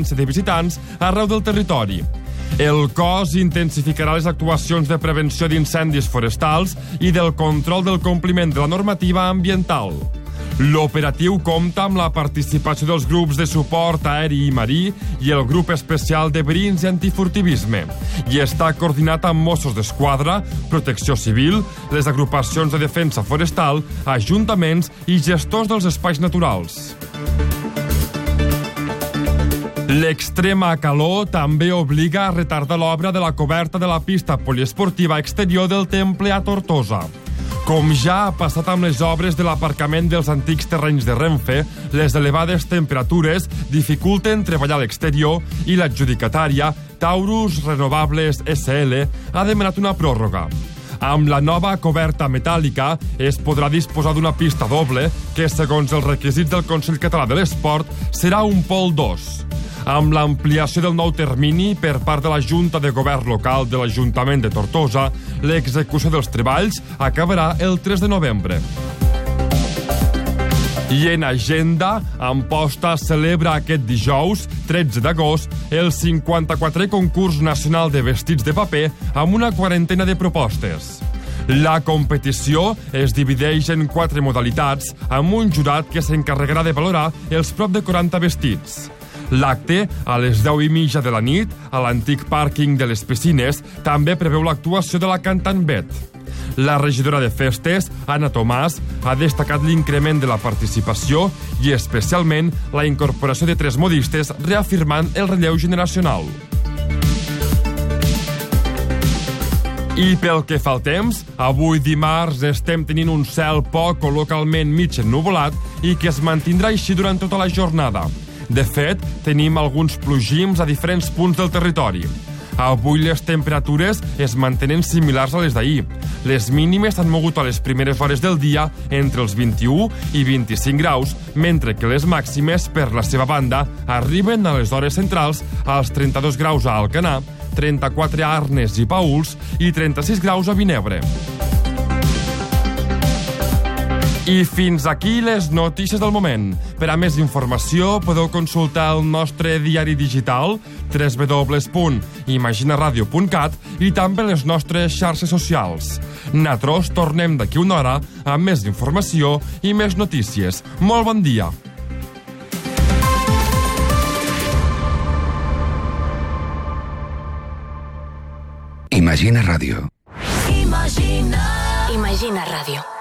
afluència de visitants arreu del territori. El cos intensificarà les actuacions de prevenció d'incendis forestals i del control del compliment de la normativa ambiental. L'operatiu compta amb la participació dels grups de suport aeri i marí i el grup especial de verins i antifurtivisme i està coordinat amb Mossos d'Esquadra, Protecció Civil, les agrupacions de defensa forestal, ajuntaments i gestors dels espais naturals. L'extrema calor també obliga a retardar l'obra de la coberta de la pista poliesportiva exterior del Temple a Tortosa. Com ja ha passat amb les obres de l'aparcament dels antics terrenys de Renfe, les elevades temperatures dificulten treballar a l'exterior i l'adjudicatària, Taurus Renovables SL, ha demanat una pròrroga. Amb la nova coberta metàl·lica es podrà disposar d'una pista doble que, segons els requisits del Consell Català de l'Esport, serà un pol 2. Amb l'ampliació del nou termini per part de la Junta de Govern Local de l'Ajuntament de Tortosa, l'execució dels treballs acabarà el 3 de novembre. I en agenda, Amposta celebra aquest dijous, 13 d'agost, el 54è concurs nacional de vestits de paper amb una quarantena de propostes. La competició es divideix en 4 modalitats amb un jurat que s'encarregarà de valorar els prop de 40 vestits. L'acte, a les 10:30 de la nit, a l'antic pàrquing de les piscines, també preveu l'actuació de la cantant Bet. La regidora de festes, Anna Tomàs, ha destacat l'increment de la participació i especialment la incorporació de 3 modistes, reafirmant el relleu generacional. I pel que fa al temps, avui dimarts estem tenint un cel poc o localment mig ennuvolat i que es mantindrà així durant tota la jornada. De fet, tenim alguns plogims a diferents punts del territori. Avui les temperatures es mantenen similars a les d'ahir. Les mínimes s'han mogut a les primeres hores del dia entre els 21 i 25 graus, mentre que les màximes, per la seva banda, arriben a les hores centrals als 32 graus a Alcanar, 34 a Arnes i Paüls i 36 graus a Vinebre. I fins aquí les notícies del moment. Per a més informació podeu consultar el nostre diari digital www.imaginaradio.cat i també les nostres xarxes socials. Nosaltres tornem d'aquí una hora amb més informació i més notícies. Molt bon dia! Imagina Ràdio. Imagina Ràdio.